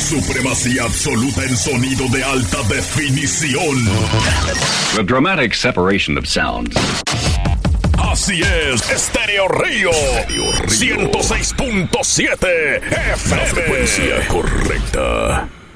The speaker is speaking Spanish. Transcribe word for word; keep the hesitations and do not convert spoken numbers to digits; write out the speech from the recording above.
Supremacía absoluta en sonido de alta definición. The dramatic separation of sounds. Así es, Estéreo Río. ciento seis punto siete F M. La frecuencia correcta.